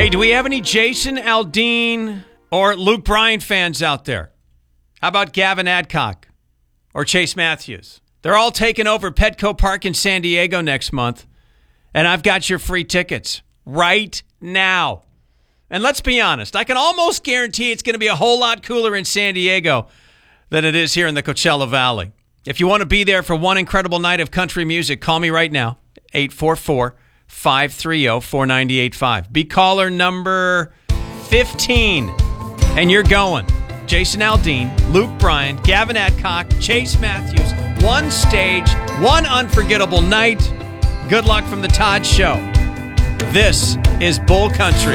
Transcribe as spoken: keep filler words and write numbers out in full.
Hey, do we have any Jason Aldean or Luke Bryan fans out there? How about Gavin Adcock or Chase Matthews? They're all taking over Petco Park in San Diego next month, and I've got your free tickets right now. And let's be honest, I can almost guarantee it's going to be a whole lot cooler in San Diego than it is here in the Coachella Valley. If you want to be there for one incredible night of country music, call me right now, eight four four, five three zero, four nine eight five. Be caller number fifteen, and you're going. Jason Aldean, Luke Bryan, Gavin Adcock, Chase Matthews. One stage, one unforgettable night. Good luck from the Todd Show. This is Bull Country.